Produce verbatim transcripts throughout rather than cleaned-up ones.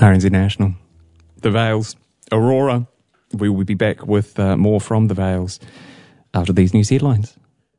R N Z National. The Vales. Aurora. We will be back with uh, more from the Vales after these news headlines.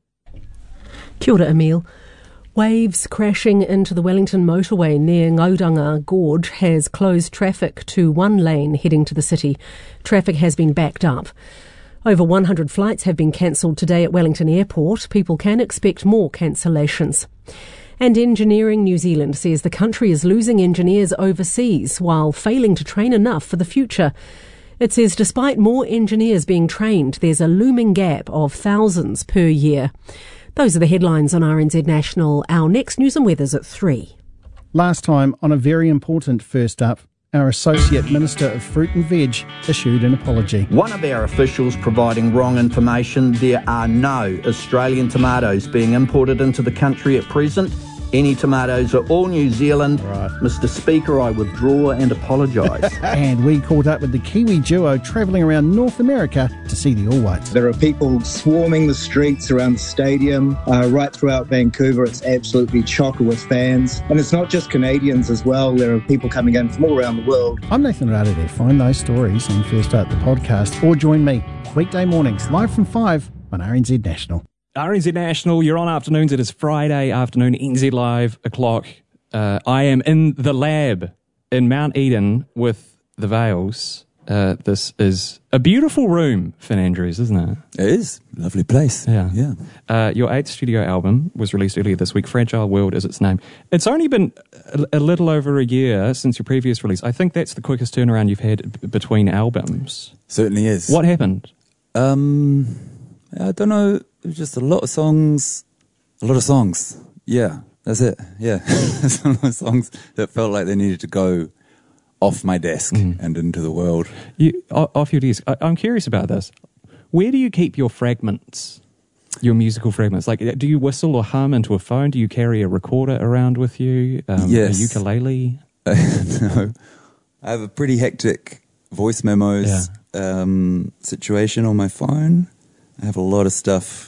Kia ora, Emile. Waves crashing into the Wellington motorway near Ngauranga Gorge has closed traffic to one lane heading to the city. Traffic has been backed up. Over one hundred flights have been cancelled today at Wellington Airport. People can expect more cancellations. And Engineering New Zealand says the country is losing engineers overseas while failing to train enough for the future. It says despite more engineers being trained, there's a looming gap of thousands per year. Those are the headlines on R N Z National. Our next news and weather's at three. Last time on a very important First Up, our Associate Minister of Fruit and Veg issued an apology. One of our officials providing wrong information. There are no Australian tomatoes being imported into the country at present. Any tomatoes are all New Zealand. Right. Mister Speaker, I withdraw and apologise. And we caught up with the Kiwi duo travelling around North America to see the All Whites. There are people swarming the streets around the stadium, uh, right throughout Vancouver. It's absolutely chocker with fans. And it's not just Canadians as well. There are people coming in from all around the world. I'm Nathan Rada. Find those stories on First Up the podcast or join me weekday mornings live from five on R N Z National. R N Z National, you're on afternoons. It is Friday afternoon, N Z Live o'clock. Uh, I am in the lab in Mount Eden with the Vales. Uh, this is a beautiful room, Finn Andrews, isn't it? It is. Lovely place. Yeah. Yeah. Uh, your eighth studio album was released earlier this week. Fragile World is its name. It's only been a, a little over a year since your previous release. I think that's the quickest turnaround you've had b- between albums. Certainly is. What happened? Um, I don't know. It was just a lot of songs. A lot of songs. Yeah, that's it. Yeah. Some of the songs that felt like they needed to go off my desk mm. and into the world. You, off your desk. I, I'm curious about this. Where do you keep your fragments? Your musical fragments? Like, do you whistle or hum into a phone? Do you carry a recorder around with you? Um, yes. A ukulele? Uh, no. I have a pretty hectic voice memos yeah. um, situation on my phone. I have a lot of stuff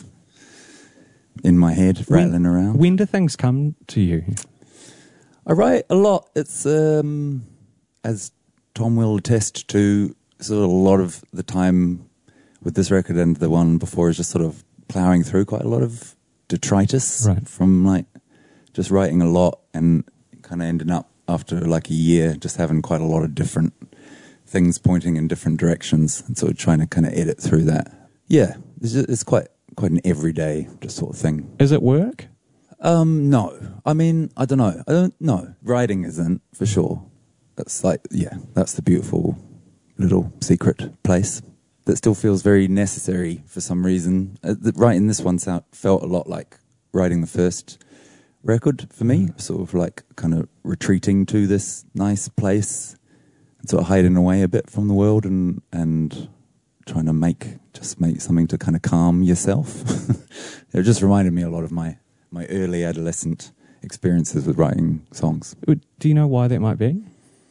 in my head rattling when, around. When do things come to you? I write a lot. It's, um, as Tom will attest to, sort of a lot of the time with this record and the one before is just sort of ploughing through quite a lot of detritus right. from like just writing a lot and kind of ending up after like a year just having quite a lot of different things pointing in different directions and sort of trying to kind of edit through that. Yeah, it's, just, it's quite quite an everyday just sort of thing. Is it work? Um, no. I mean, I don't know. I don't know. Writing isn't, for sure. That's like, yeah, that's the beautiful little secret place that still feels very necessary for some reason. Uh, the, writing this one sound, felt a lot like writing the first record for me, sort of like kind of retreating to this nice place and sort of hiding away a bit from the world and and trying to make, just make something to kind of calm yourself. It just reminded me a lot of my, my early adolescent experiences with writing songs. Do you know why that might be?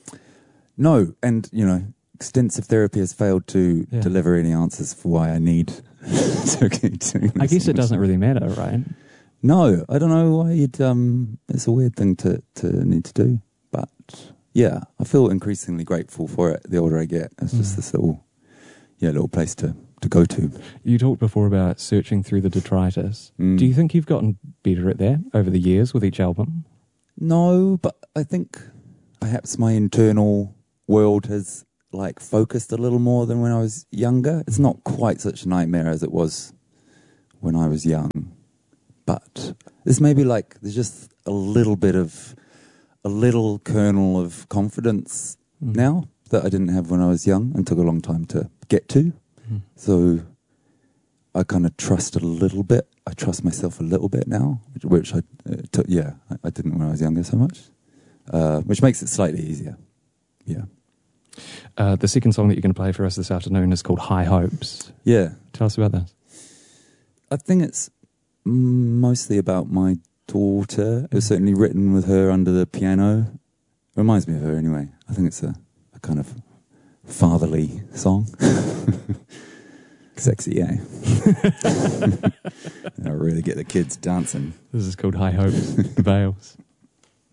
No, and, you know, extensive therapy has failed to yeah. deliver any answers for why I need to keep doing this. I guess it doesn't really matter, right? No, I don't know why you'd, um, it's a weird thing to, to need to do. But, yeah, I feel increasingly grateful for it the older I get. It's mm. just this little... Yeah, little place to, to go to. You talked before about searching through the detritus. Mm. Do you think you've gotten better at that over the years with each album? No, but I think perhaps my internal world has like focused a little more than when I was younger. It's not quite such a nightmare as it was when I was young. But there's maybe like, there's just a little bit of, a little kernel of confidence mm. now that I didn't have when I was young and took a long time to get to. Mm. So I kind of trust a little bit. I trust myself a little bit now, which, which I, uh, t- yeah, I, I didn't when I was younger so much, uh, which makes it slightly easier. Yeah. Uh, the second song that you're going to play for us this afternoon is called High Hopes. Yeah. Tell us about that. I think it's mostly about my daughter. It was certainly written with her under the piano. It reminds me of her anyway. I think it's a, a kind of fatherly song. Sexy, eh? I really get the kids dancing. This is called High Hopes, the Vales.